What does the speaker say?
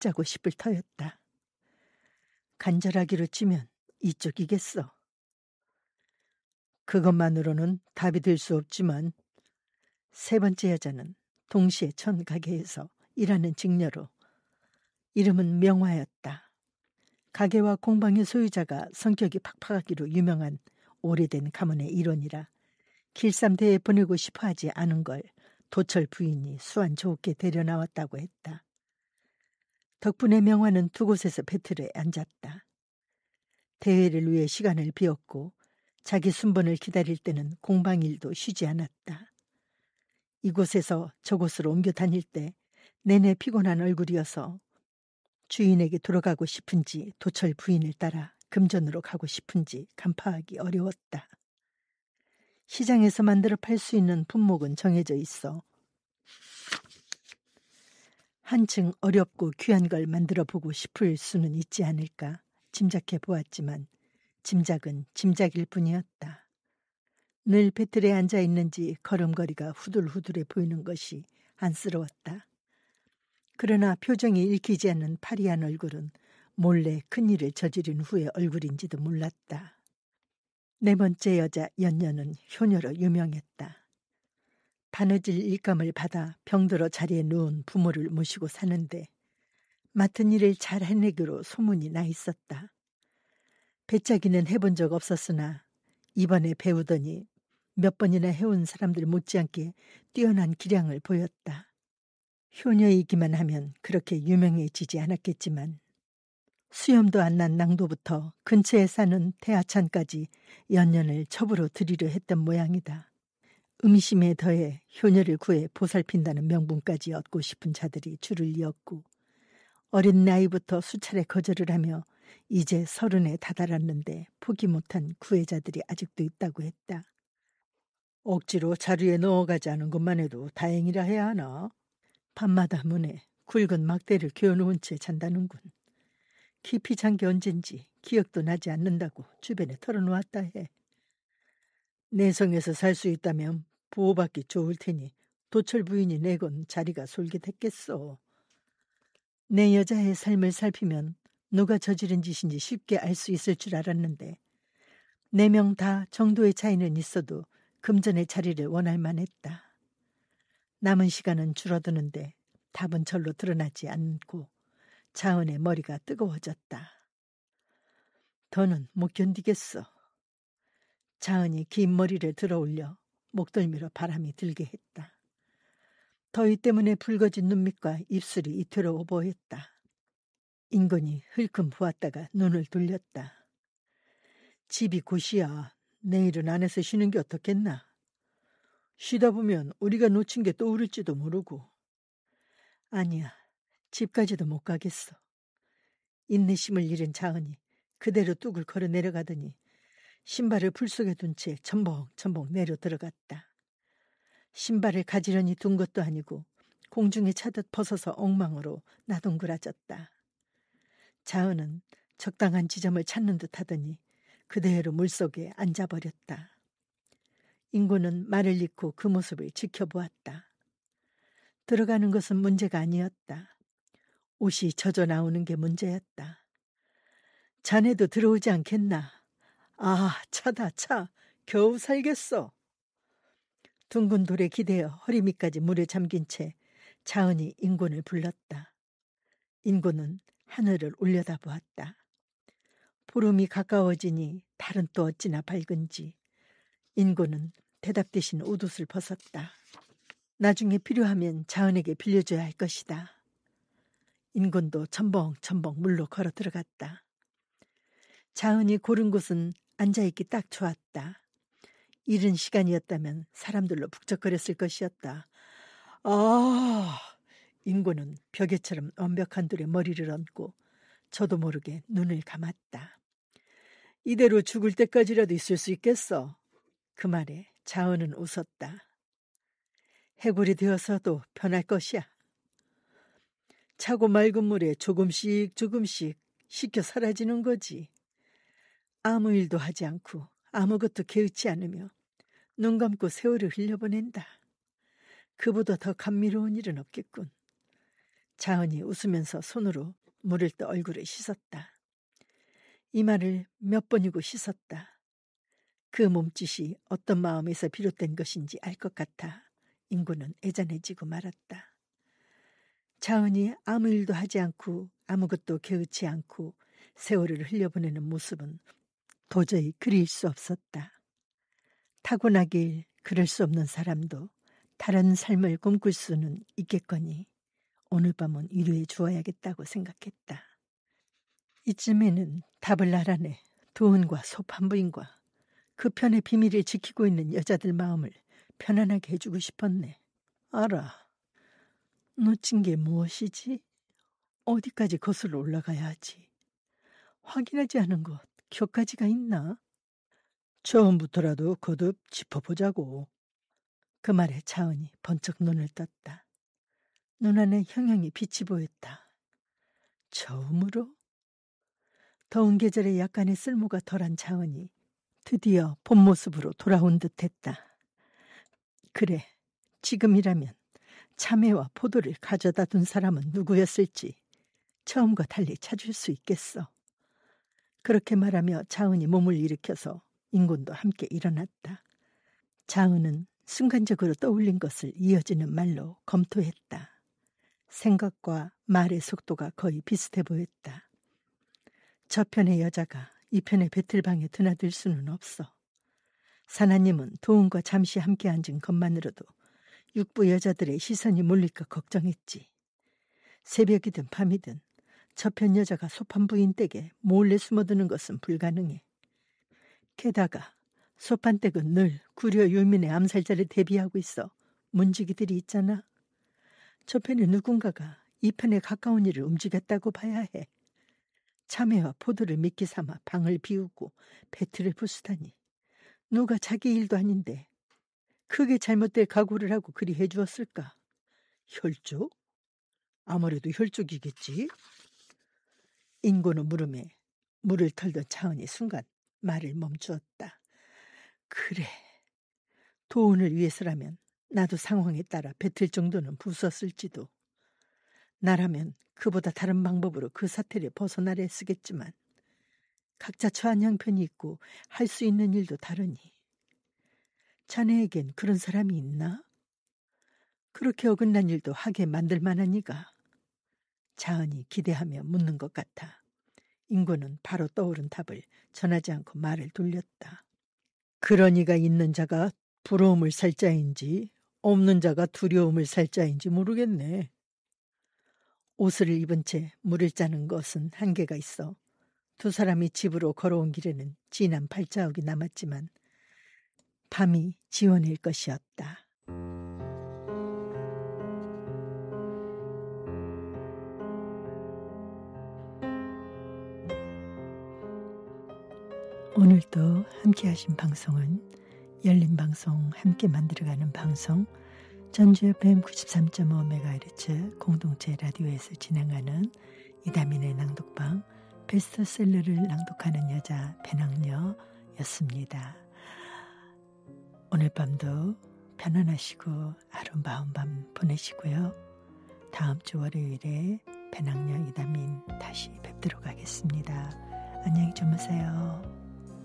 짜고 싶을 터였다. 간절하기로 치면 이쪽이겠어. 그것만으로는 답이 될 수 없지만 세 번째 여자는 동시에 천 가게에서 일하는 직녀로 이름은 명화였다. 가게와 공방의 소유자가 성격이 팍팍하기로 유명한 오래된 가문의 일원이라 길쌈대에 보내고 싶어하지 않은 걸 도철 부인이 수완 좋게 데려나왔다고 했다. 덕분에 명화는 두 곳에서 배틀에 앉았다. 대회를 위해 시간을 비웠고 자기 순번을 기다릴 때는 공방일도 쉬지 않았다. 이곳에서 저곳으로 옮겨 다닐 때 내내 피곤한 얼굴이어서 주인에게 돌아가고 싶은지 도철 부인을 따라 금전으로 가고 싶은지 간파하기 어려웠다. 시장에서 만들어 팔 수 있는 품목은 정해져 있어 한층 어렵고 귀한 걸 만들어 보고 싶을 수는 있지 않을까 짐작해 보았지만 짐작은 짐작일 뿐이었다. 늘 배틀에 앉아 있는지 걸음걸이가 후들후들해 보이는 것이 안쓰러웠다. 그러나 표정이 읽히지 않는 파리한 얼굴은 몰래 큰일을 저지른 후의 얼굴인지도 몰랐다. 네 번째 여자 연녀는 효녀로 유명했다. 바느질 일감을 받아 병들어 자리에 누운 부모를 모시고 사는데 맡은 일을 잘 해내기로 소문이 나 있었다. 배짜기는 해본 적 없었으나 이번에 배우더니 몇 번이나 해온 사람들 못지않게 뛰어난 기량을 보였다. 효녀이기만 하면 그렇게 유명해지지 않았겠지만 수염도 안 난 낭도부터 근처에 사는 태하찬까지 연년을 첩으로 들이려 했던 모양이다. 음심에 더해 효녀를 구해 보살핀다는 명분까지 얻고 싶은 자들이 줄을 이었고 어린 나이부터 수차례 거절을 하며 이제 30에 다다랐는데 포기 못한 구애자들이 아직도 있다고 했다. 억지로 자루에 넣어가지 않은 것만 해도 다행이라 해야 하나? 밤마다 문에 굵은 막대를 그어놓은 채 잔다는군. 깊이 잔 게 언젠지 기억도 나지 않는다고 주변에 털어놓았다 해. 내성에서 살 수 있다면 보호받기 좋을 테니 도철 부인이 내건 자리가 솔깃했겠어. 내 여자의 삶을 살피면 누가 저지른 짓인지 쉽게 알 수 있을 줄 알았는데 4명 다 정도의 차이는 있어도 금전의 자리를 원할 만했다. 남은 시간은 줄어드는데 답은 절로 드러나지 않고 자은의 머리가 뜨거워졌다. 더는 못 견디겠어. 자은이 긴 머리를 들어올려 목덜미로 바람이 들게 했다. 더위 때문에 붉어진 눈밑과 입술이 이태로워 보였다. 인건이 흘금 보았다가 눈을 돌렸다. 집이 곳이야. 내일은 안에서 쉬는 게 어떻겠나? 쉬다 보면 우리가 놓친 게 떠오를지도 모르고. 아니야. 집까지도 못 가겠어. 인내심을 잃은 자은이 그대로 뚝을 걸어 내려가더니 신발을 풀속에 둔 채 첨벙첨벙 내려 들어갔다. 신발을 가지런히 둔 것도 아니고 공중에 차듯 벗어서 엉망으로 나동그라졌다. 자은은 적당한 지점을 찾는 듯 하더니 그대로 물속에 앉아버렸다. 인고는 말을 잇고 그 모습을 지켜보았다. 들어가는 것은 문제가 아니었다. 옷이 젖어 나오는 게 문제였다. 자네도 들어오지 않겠나? 아, 차다 차. 겨우 살겠어. 둥근 돌에 기대어 허리 밑까지 물에 잠긴 채 자은이 인곤을 불렀다. 인곤은 하늘을 올려다보았다. 보름이 가까워지니 달은 또 어찌나 밝은지 인곤은 대답 대신 옷을 벗었다. 나중에 필요하면 자은에게 빌려줘야 할 것이다. 인곤도 첨벙첨벙 물로 걸어 들어갔다. 자은이 고른 곳은 앉아있기 딱 좋았다. 이른 시간이었다면 사람들로 북적거렸을 것이었다. 아! 인고는 벽에처럼 완벽한 돌에 머리를 얹고 저도 모르게 눈을 감았다. 이대로 죽을 때까지라도 있을 수 있겠어. 그 말에 자은은 웃었다. 해골이 되어서도 변할 것이야. 차고 맑은 물에 조금씩 식혀 사라지는 거지. 아무 일도 하지 않고 아무것도 개의치 않으며 눈 감고 세월을 흘려보낸다. 그보다 더 감미로운 일은 없겠군. 자은이 웃으면서 손으로 물을 떠 얼굴을 씻었다. 이마를 몇 번이고 씻었다. 그 몸짓이 어떤 마음에서 비롯된 것인지 알 것 같아 인구는 애잔해지고 말았다. 자은이 아무 일도 하지 않고 아무것도 개의치 않고 세월을 흘려보내는 모습은 도저히 그릴 수 없었다. 타고나길 그럴 수 없는 사람도 다른 삶을 꿈꿀 수는 있겠거니 오늘 밤은 위로해 주어야겠다고 생각했다. 이쯤에는 답을 알아내 도은과 소판부인과 그 편의 비밀을 지키고 있는 여자들 마음을 편안하게 해주고 싶었네. 알아. 놓친 게 무엇이지? 어디까지 거슬러 올라가야 하지? 확인하지 않은 것 몇 가지가 있나? 처음부터라도 거듭 짚어보자고. 그 말에 자은이 번쩍 눈을 떴다. 눈 안에 형형이 빛이 보였다. 처음으로? 더운 계절에 약간의 쓸모가 덜한 자은이 드디어 본 모습으로 돌아온 듯했다. 그래, 지금이라면 참외와 포도를 가져다 둔 사람은 누구였을지 처음과 달리 찾을 수 있겠어. 그렇게 말하며 자은이 몸을 일으켜서 인곤도 함께 일어났다. 자은은 순간적으로 떠올린 것을 이어지는 말로 검토했다. 생각과 말의 속도가 거의 비슷해 보였다. 저편의 여자가 이편의 배틀방에 드나들 수는 없어. 사나님은 도은과 잠시 함께 앉은 것만으로도 육부 여자들의 시선이 몰릴까 걱정했지. 새벽이든 밤이든 저편 여자가 소판부인 댁에 몰래 숨어드는 것은 불가능해. 게다가 소판댁은 늘 구려 유민의 암살자를 대비하고 있어 문지기들이 있잖아. 저편에 누군가가 이 편에 가까운 일을 움직였다고 봐야 해. 참외와 포도를 미끼 삼아 방을 비우고 배틀을 부수다니. 누가 자기 일도 아닌데 크게 잘못될 각오를 하고 그리 해주었을까? 혈족? 아무래도 혈족이겠지. 인고는 물음에 물을 털던 자은이 순간 말을 멈추었다. 그래, 도운을 위해서라면 나도 상황에 따라 뱉을 정도는 부수었을지도. 나라면 그보다 다른 방법으로 그 사태를 벗어나려 쓰겠지만 각자 처한 형편이 있고 할 수 있는 일도 다르니. 자네에겐 그런 사람이 있나? 그렇게 어긋난 일도 하게 만들 만한 이가. 자은이 기대하며 묻는 것 같아 인고는 바로 떠오른 답을 전하지 않고 말을 돌렸다. 그런 이가 있는 자가 부러움을 살 자인지 없는 자가 두려움을 살 자인지 모르겠네. 옷을 입은 채 물을 짜는 것은 한계가 있어 두 사람이 집으로 걸어온 길에는 진한 발자국이 남았지만 밤이 지워낼 것이었다. 오늘도 함께 하신 방송은 열린방송 함께 만들어가는 방송 전주 FM 93.5MHz 공동체 라디오에서 진행하는 이다민의 낭독방 베스트셀러를 낭독하는 여자 배낭녀였습니다. 오늘 밤도 편안하시고 아름다운 밤 보내시고요. 다음 주 월요일에 배낭녀 이다민 다시 뵙도록 하겠습니다. 안녕히 주무세요.